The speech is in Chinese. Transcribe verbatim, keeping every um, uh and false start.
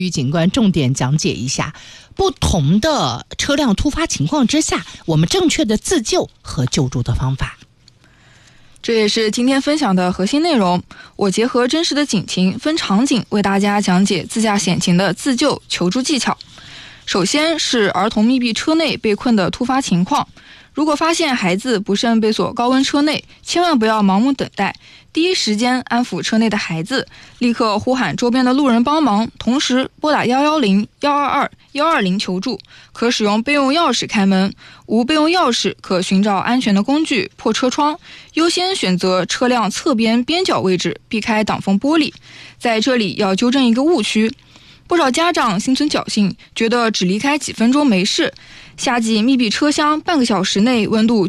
于警官重点讲解一下不同的车辆突发情况之下，我们正确的自救和救助的方法。 这也是今天分享的核心内容。我结合真实的警情，分场景为大家讲解自驾险情的自救求助技巧。首先是儿童密闭车内被困的突发情况。如果发现孩子不慎被锁高温车内，千万不要盲目等待，第一时间安抚车内的孩子，立刻呼喊周边的路人帮忙，同时拨打一一零、一二二、一二零求助。可使用备用钥匙开门，无备用钥匙可寻找安全的工具破车窗，优先选择车辆侧边边角位置，避开挡风玻璃。在这里要纠正一个误区，不少家长心存侥幸，觉得只离开几分钟没事。夏季密闭车厢，半个小时内温度